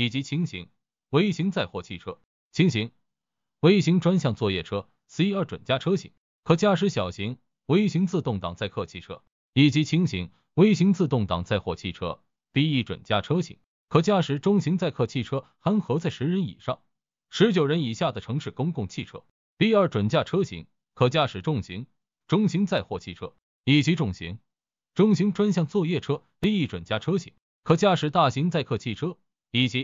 以及轻型、微型载货汽车。轻型、微型专项作业车 C2 准驾车型，可驾驶小型、微型自动挡载客汽车，以及轻型、微型自动挡载货汽车 B1 准驾车型，可驾驶中型载客汽车含荷载10人以上、19人以下的城市公共汽车。B2 准驾车型可驾驶重型、中型载货汽车，以及重型、中型专项作业车 B1 准驾车型，可驾驶大型载客汽车，以及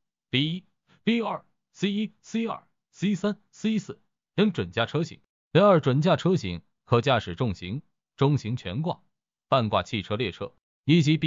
A3、B1、B2、C1、C2、C3、C4 等准驾车型。B2 准驾车型可驾驶重型、中型全挂、半挂汽车列车，以及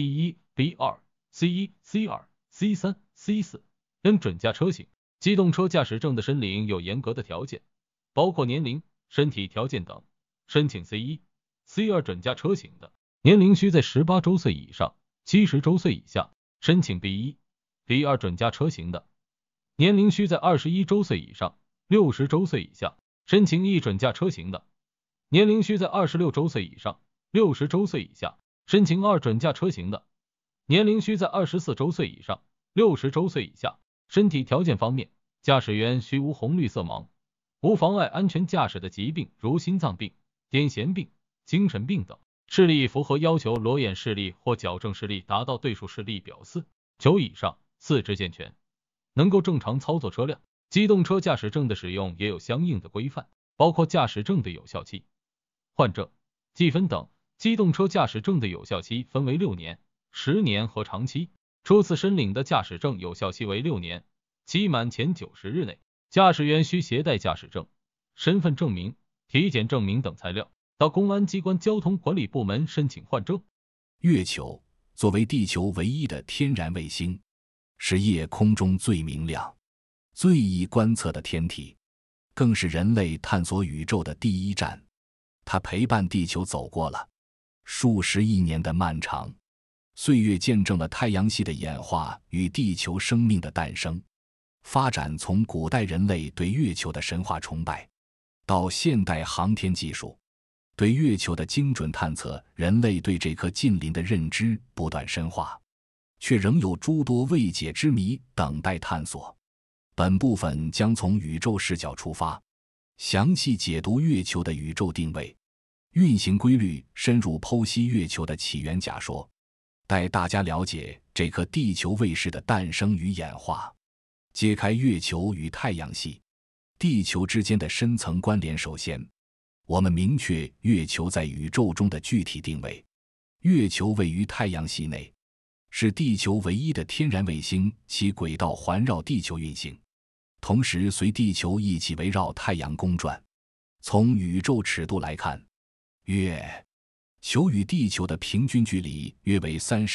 B1、B2、C1、C2、C3、C4 等准驾车型。机动车驾驶证的申领有严格的条件，包括年龄、身体条件等。申请 C1、C2 准驾车型的，年龄需在18周岁以上，70周岁以下；申请 B1、B2 准驾车型的，年龄需在21周岁以上，60周岁以下；申请E准驾车型的，年龄需在26周岁以上，60周岁以下；申请2准驾车型的，年龄需在24周岁以上，60周岁以下。身体条件方面，驾驶员需无红绿色盲，无妨碍安全驾驶的疾病，如心脏病、癫痫病、精神病等。视力符合要求，裸眼视力或矫正视力达到对数视力表4/9以上，四肢健全，能够正常操作车辆。机动车驾驶证的使用也有相应的规范，包括驾驶证的有效期、换证、记分等。机动车驾驶证的有效期分为6年、10年和长期。初次申领的驾驶证有效期为6年，期满前90日内，驾驶员需携带驾驶证、身份证明、体检证明等材料，到公安机关交通管理部门申请换证。 月球作为地球唯一的天然卫星，是夜空中最明亮、最易观测的天体，更是人类探索宇宙的第一站。它陪伴地球走过了数十亿年的漫长岁月，见证了太阳系的演化与地球生命的诞生。发展从古代人类对月球的神话崇拜，到现代航天技术对月球的精准探测，人类对这颗近邻的认知不断深化，却仍有诸多未解之谜等待探索。本部分将从宇宙视角出发，详细解读月球的宇宙定位、运行规律，深入剖析月球的起源假说，带大家了解这颗地球卫士的诞生与演化，揭开月球与太阳系、地球之间的深层关联。首先，我们明确月球在宇宙中的具体定位。月球位于太阳系内，是地球唯一的天然卫星，其轨道环绕地球运行，同时随地球一起围绕太阳公转。从宇宙尺度来看，月球与地球的平均距离约为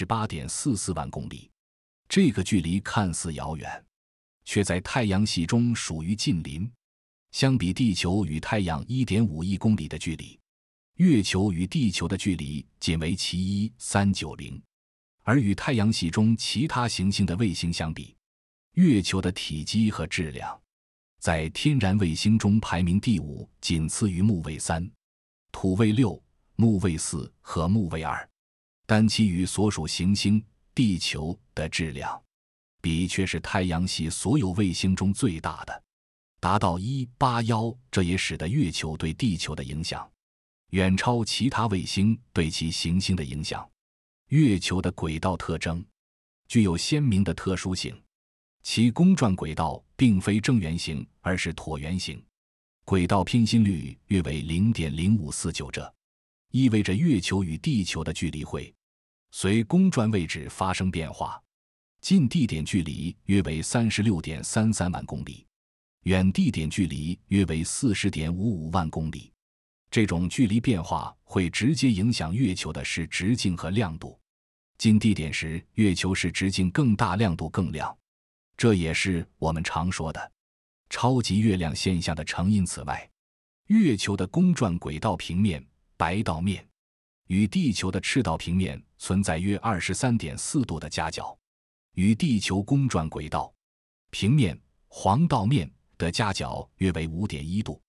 38.44 万公里，这个距离看似遥远，却在太阳系中属于近邻。相比地球与太阳 1.5 亿公里的距离，月球与地球的距离仅为其 1.390， 而与太阳系中其他行星的卫星相比，月球的体积和质量在天然卫星中排名第5，仅次于木卫3、土卫6、木卫4和木卫2，但其与所属行星地球的质量比却是太阳系所有卫星中最大的，达到181，这也使得月球对地球的影响远超其他卫星对其行星的影响。月球的轨道特征具有鲜明的特殊性，其公转轨道并非正圆形，而是椭圆形，轨道偏心率约为 0.0549， 这意味着月球与地球的距离会随公转位置发生变化，近地点距离约为 36.33 万公里，远地点距离约为 40.55 万公里。这种距离变化会直接影响月球的视直径和亮度。近地点时，月球视直径更大，亮度更亮，这也是我们常说的超级月亮现象的成因。此外，月球的公转轨道平面白道面与地球的赤道平面存在约 23.4 度的夹角，与地球公转轨道平面黄道面的夹角约为 5.1 度。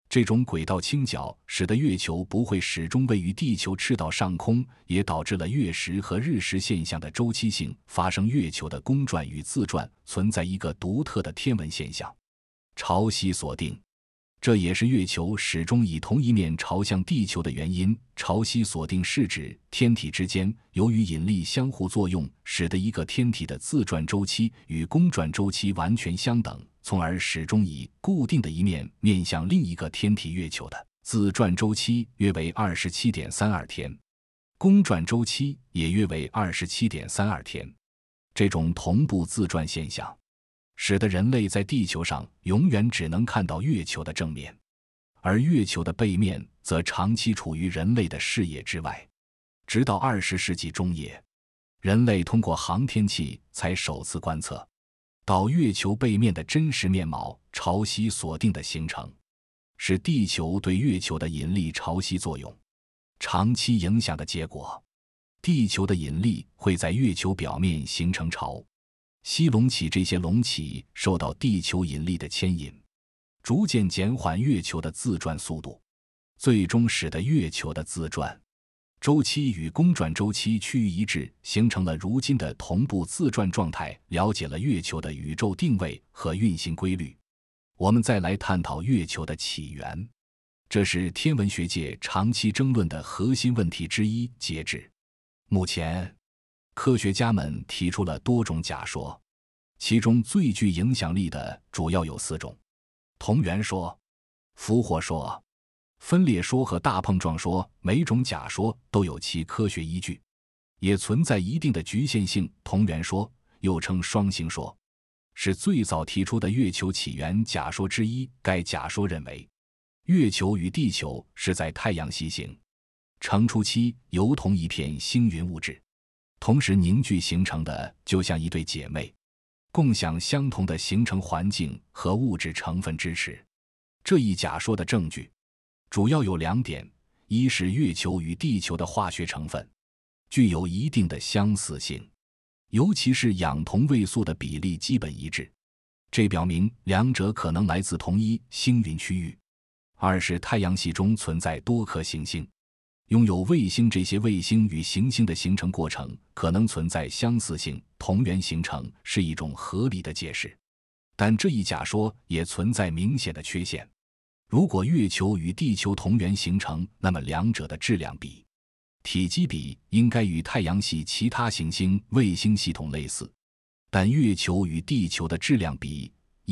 这种轨道倾角使得月球不会始终位于地球赤道上空，也导致了月食和日食现象的周期性发生。月球的公转与自转存在一个独特的天文现象——潮汐锁定。这也是月球始终以同一面朝向地球的原因。潮汐锁定是指天体之间由于引力相互作用，使得一个天体的自转周期与公转周期完全相等，从而始终以固定的一面面向另一个天体。月球的自转周期约为 27.32 天，公转周期也约为 27.32 天。这种同步自转现象使得人类在地球上永远只能看到月球的正面，而月球的背面则长期处于人类的视野之外。直到20世纪中叶，人类通过航天器才首次观测到月球背面的真实面貌。潮汐锁定的形成，是地球对月球的引力潮汐作用长期影响的结果。地球的引力会在月球表面形成潮汐隆起，这些隆起受到地球引力的牵引，逐渐减缓月球的自转速度，最终使得月球的自转周期与公转周期趋于一致，形成了如今的同步自转状态。了解了月球的宇宙定位和运行规律，我们再来探讨月球的起源，这是天文学界长期争论的核心问题之一。截至目前，科学家们提出了多种假说，其中最具影响力的主要有4种：同源说、俘获说、分裂说和大碰撞说。每种假说都有其科学依据，也存在一定的局限性。同源说，又称双星说，是最早提出的月球起源假说之一。该假说认为，月球与地球是在太阳系形成初期由同一片星云物质同时凝聚形成的，就像一对姐妹，共享相同的形成环境和物质成分支持。这一假说的证据主要有2点：一是月球与地球的化学成分具有一定的相似性，尤其是氧同位素的比例基本一致，这表明两者可能来自同一星云区域；二是太阳系中存在多颗行星，拥有卫星，这些卫星与行星的形成过程可能存在相似性，同源形成是一种合理的解释。但这一假说也存在明显的缺陷。如果月球与地球同源形成，那么两者的质量比、体积比应该与太阳系其他行星卫星系统类似，但月球与地球的质量比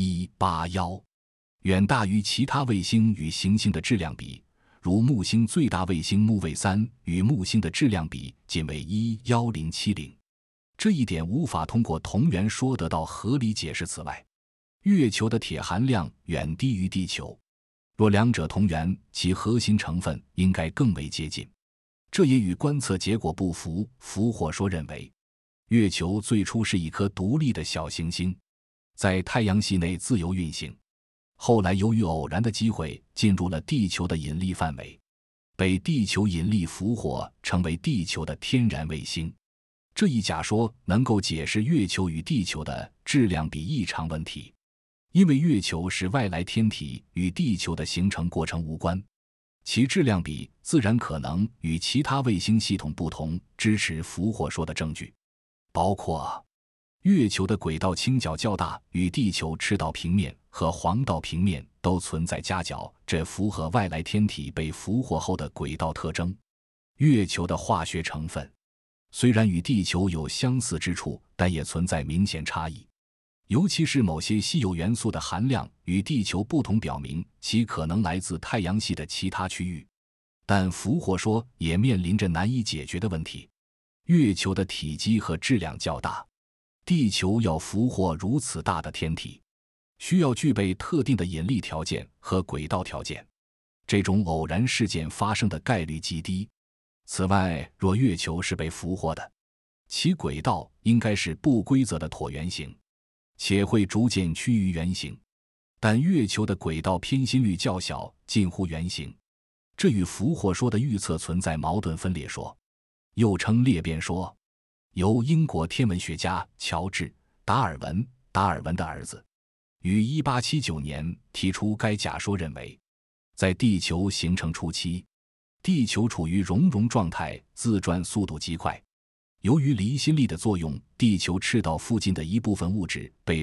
1:81，远大于其他卫星与行星的质量比，如木星最大卫星木卫3与木星的质量比仅为1:1070。这一点无法通过同源说得到合理解释。此外，月球的铁含量远低于地球，若两者同源，其核心成分应该更为接近，这也与观测结果不符。俘获说认为，月球最初是一颗独立的小行星，在太阳系内自由运行，后来由于偶然的机会进入了地球的引力范围，被地球引力俘获，成为地球的天然卫星。这一假说能够解释月球与地球的质量比异常问题，因为月球是外来天体，与地球的形成过程无关，其质量比自然可能与其他卫星系统不同。支持俘获说的证据包括月球的轨道倾角较大，与地球赤道平面和黄道平面都存在夹角，这符合外来天体被俘获后的轨道特征。月球的化学成分虽然与地球有相似之处，但也存在明显差异，尤其是某些稀有元素的含量与地球不同，表明其可能来自太阳系的其他区域。但俘获说也面临着难以解决的问题：月球的体积和质量较大，地球要俘获如此大的天体，需要具备特定的引力条件和轨道条件，这种偶然事件发生的概率极低。此外，若月球是被俘获的，其轨道应该是不规则的椭圆形，且会逐渐趋于圆形，但月球的轨道偏心率较小，近乎圆形，这与俘获说的预测存在矛盾。分裂说又称裂变说，由英国天文学家乔治·达尔文的儿子于1879年提出。该假说认为， 在地球形成初期，地球处于熔融状态，自转速度极快。由于离心力的作用，地球赤道附近的一部分物质被